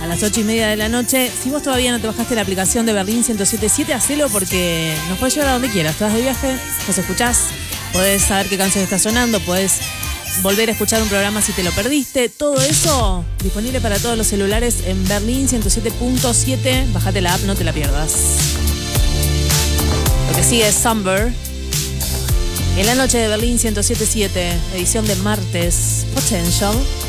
a las 8:30 de la noche. Si vos todavía no te bajaste la aplicación de Berlín 107.7, hacelo porque nos puedes llevar a donde quieras. Estás de viaje, nos escuchás, podés saber qué canción está sonando, podés volver a escuchar un programa si te lo perdiste. Todo eso disponible para todos los celulares en Berlín 107.7. Bajate la app, no te la pierdas. Lo que sigue es Summer. En la noche de Berlín 107.7, edición de martes, Potential.